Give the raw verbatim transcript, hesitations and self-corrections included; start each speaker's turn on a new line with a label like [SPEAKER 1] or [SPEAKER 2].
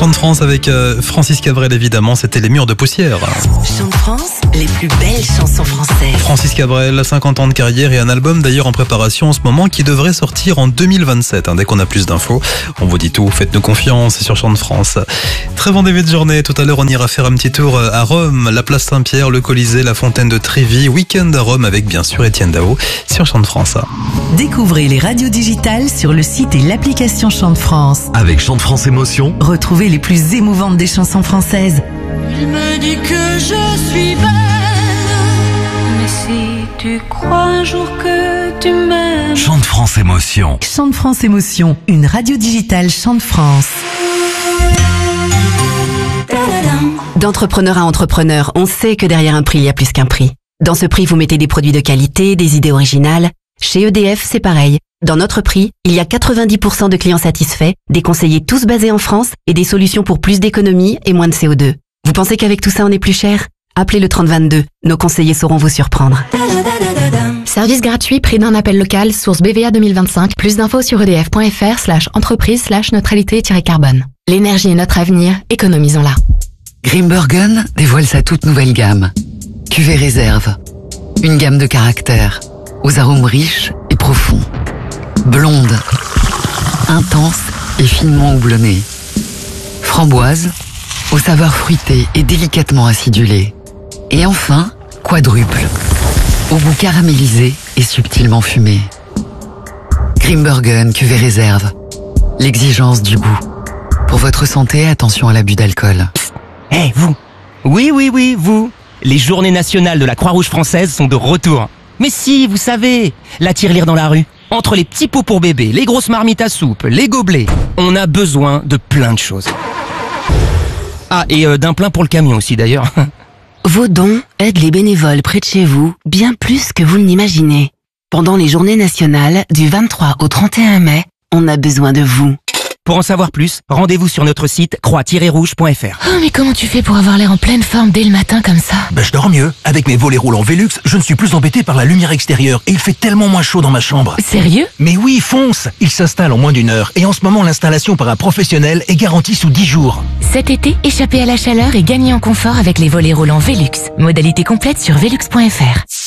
[SPEAKER 1] Chant de France avec euh, Francis Cabrel, évidemment, c'était Les Murs de Poussière.
[SPEAKER 2] Chant de France, les plus belles chansons françaises.
[SPEAKER 1] Francis Cabrel, cinquante ans de carrière et un album d'ailleurs en préparation en ce moment qui devrait sortir en deux mille vingt-sept. Hein, dès qu'on a plus d'infos, on vous dit tout, faites-nous confiance sur Chant de France. Très bon début de journée, tout à l'heure on ira faire un petit tour à Rome, la place Saint-Pierre, le Colisée, la fontaine de Trévi, week-end à Rome avec bien sûr Étienne Dao sur Chant de France.
[SPEAKER 2] Découvrez les radios digitales sur le site et l'application Chant de France.
[SPEAKER 3] Avec Chant de France Émotion,
[SPEAKER 2] Retrouvez les plus émouvantes des chansons françaises.
[SPEAKER 4] Il me dit que je suis belle, mais si tu crois un jour que tu m'aimes.
[SPEAKER 3] Chant de France Émotion.
[SPEAKER 2] Chant de France Émotion, une radio digitale Chant de France. D'entrepreneur à entrepreneur, on sait que derrière un prix, il y a plus qu'un prix. Dans ce prix, vous mettez des produits de qualité, des idées originales. Chez E D F, c'est pareil. Dans notre prix, il y a quatre-vingt-dix pour cent de clients satisfaits, des conseillers tous basés en France et des solutions pour plus d'économie et moins de C O deux. Vous pensez qu'avec tout ça, on est plus cher ? Appelez le trente vingt-deux. Nos conseillers sauront vous surprendre.
[SPEAKER 5] Service gratuit, prix d'un appel local, source B V A deux mille vingt-cinq. Plus d'infos sur edf.fr slash entreprise slash neutralité-carbone. L'énergie est notre avenir, économisons-la.
[SPEAKER 6] Grimbergen dévoile sa toute nouvelle gamme. Cuvée réserve. Une gamme de caractères, aux arômes riches et profonds. Blonde, intense et finement houblonnée. Framboise, aux saveurs fruitées et délicatement acidulées. Et enfin, quadruple, au goût caramélisé et subtilement fumé. Grimbergen cuvée réserve. L'exigence du goût. Pour votre santé, attention à l'abus d'alcool.
[SPEAKER 7] Hé, hey, vous! Oui, oui, oui, vous! Les journées nationales de la Croix-Rouge française sont de retour. Mais si, vous savez, la tirelire dans la rue. Entre les petits pots pour bébé, les grosses marmites à soupe, les gobelets, on a besoin de plein de choses. Ah, et euh, d'un plein pour le camion aussi d'ailleurs.
[SPEAKER 2] Vos dons aident les bénévoles près de chez vous bien plus que vous ne l'imaginez. Pendant les journées nationales, du vingt-trois au trente et un mai, on a besoin de vous.
[SPEAKER 7] Pour en savoir plus, rendez-vous sur notre site croix tiret rouge point f r.
[SPEAKER 5] Oh, mais comment tu fais pour avoir l'air en pleine forme dès le matin comme ça ?
[SPEAKER 8] Ben, je dors mieux. Avec mes volets roulants Velux, je ne suis plus embêté par la lumière extérieure et il fait tellement moins chaud dans ma chambre.
[SPEAKER 5] Sérieux ?
[SPEAKER 8] Mais oui, fonce! Il s'installe en moins d'une heure et en ce moment, l'installation par un professionnel est garantie sous dix jours.
[SPEAKER 5] Cet été, échappez à la chaleur et gagnez en confort avec les volets roulants Velux. Modalité complète sur velux point f r.